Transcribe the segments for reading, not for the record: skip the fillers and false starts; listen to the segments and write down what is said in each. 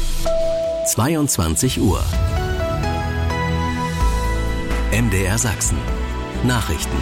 22 Uhr. MDR Sachsen. Nachrichten.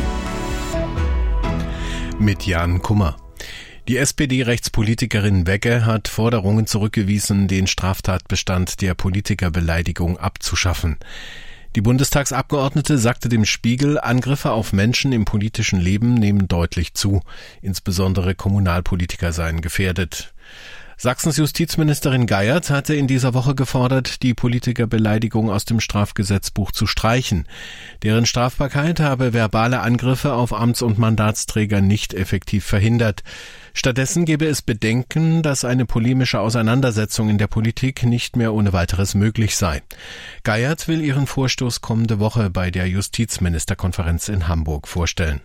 Mit Jan Kummer. Die SPD-Rechtspolitikerin Wegge hat Forderungen zurückgewiesen, den Straftatbestand der Politikerbeleidigung abzuschaffen. Die Bundestagsabgeordnete sagte dem Spiegel, Angriffe auf Menschen im politischen Leben nehmen deutlich zu. Insbesondere Kommunalpolitiker seien gefährdet. Sachsens Justizministerin Geiert hatte in dieser Woche gefordert, die Politikerbeleidigung aus dem Strafgesetzbuch zu streichen. Deren Strafbarkeit habe verbale Angriffe auf Amts- und Mandatsträger nicht effektiv verhindert. Stattdessen gebe es Bedenken, dass eine polemische Auseinandersetzung in der Politik nicht mehr ohne weiteres möglich sei. Geiert will ihren Vorstoß kommende Woche bei der Justizministerkonferenz in Hamburg vorstellen.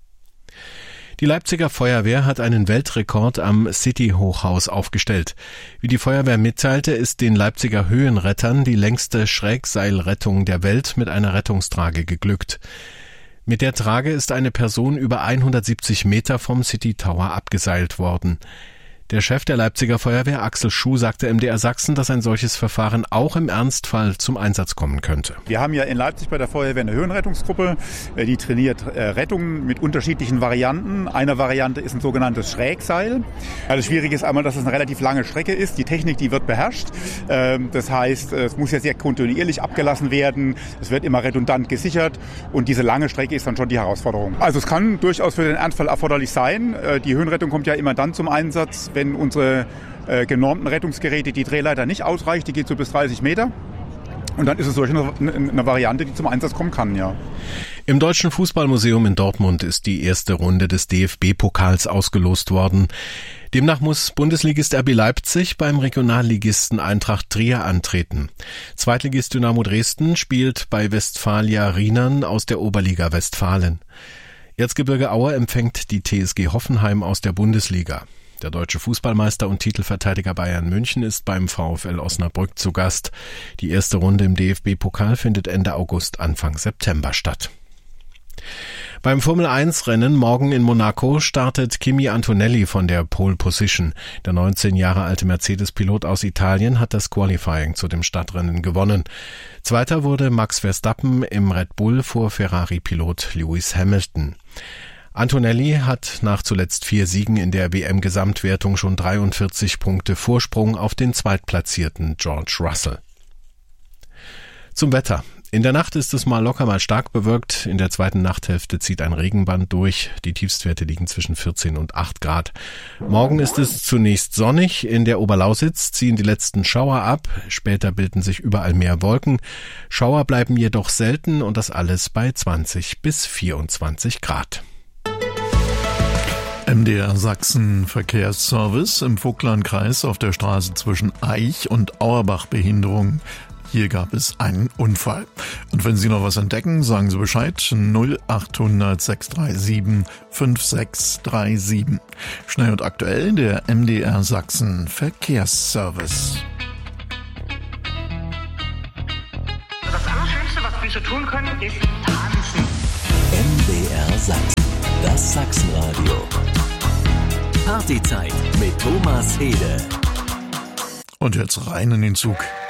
Die Leipziger Feuerwehr hat einen Weltrekord am City-Hochhaus aufgestellt. Wie die Feuerwehr mitteilte, ist den Leipziger Höhenrettern die längste Schrägseilrettung der Welt mit einer Rettungstrage geglückt. Mit der Trage ist eine Person über 170 Meter vom City Tower abgeseilt worden. Der Chef der Leipziger Feuerwehr, Axel Schuh, sagte MDR Sachsen, dass ein solches Verfahren auch im Ernstfall zum Einsatz kommen könnte. Wir haben ja in Leipzig bei der Feuerwehr eine Höhenrettungsgruppe, die trainiert Rettungen mit unterschiedlichen Varianten. Eine Variante ist ein sogenanntes Schrägseil. Das Schwierige ist einmal, dass es eine relativ lange Strecke ist. Die Technik, die wird beherrscht. Das heißt, es muss ja sehr kontinuierlich abgelassen werden. Es wird immer redundant gesichert und diese lange Strecke ist dann schon die Herausforderung. Also es kann durchaus für den Ernstfall erforderlich sein. Die Höhenrettung kommt ja immer dann zum Einsatz, wenn unsere genormten Rettungsgeräte die Drehleiter nicht ausreicht, die geht so bis 30 Meter. Und dann ist es solch eine Variante, die zum Einsatz kommen kann, ja. Im Deutschen Fußballmuseum in Dortmund ist die erste Runde des DFB-Pokals ausgelost worden. Demnach muss Bundesligist RB Leipzig beim Regionalligisten Eintracht Trier antreten. Zweitligist Dynamo Dresden spielt bei Westfalia Rienern aus der Oberliga Westfalen. Erzgebirge Aue empfängt die TSG Hoffenheim aus der Bundesliga. Der deutsche Fußballmeister und Titelverteidiger Bayern München ist beim VfL Osnabrück zu Gast. Die erste Runde im DFB-Pokal findet Ende August, Anfang September statt. Beim Formel-1-Rennen morgen in Monaco startet Kimi Antonelli von der Pole Position. Der 19 Jahre alte Mercedes-Pilot aus Italien hat das Qualifying zu dem Stadtrennen gewonnen. Zweiter wurde Max Verstappen im Red Bull vor Ferrari-Pilot Lewis Hamilton. Antonelli hat nach zuletzt 4 Siegen in der WM-Gesamtwertung schon 43 Punkte Vorsprung auf den zweitplatzierten George Russell. Zum Wetter. In der Nacht ist es mal locker, mal stark bewölkt. In der zweiten Nachthälfte zieht ein Regenband durch. Die Tiefstwerte liegen zwischen 14 und 8 Grad. Morgen ist es zunächst sonnig. In der Oberlausitz ziehen die letzten Schauer ab. Später bilden sich überall mehr Wolken. Schauer bleiben jedoch selten und das alles bei 20 bis 24 Grad. MDR Sachsen Verkehrsservice im Vogtlandkreis auf der Straße zwischen Eich und Auerbach Behinderung. Hier gab es einen Unfall. Und wenn Sie noch was entdecken, sagen Sie Bescheid. 0800 637 5637. Schnell und aktuell der MDR Sachsen Verkehrsservice. Das Allerschönste, was wir so tun können, ist tanzen. MDR Sachsen. Das Sachsenradio. Partyzeit mit Thomas Hede. Und jetzt rein in den Zug.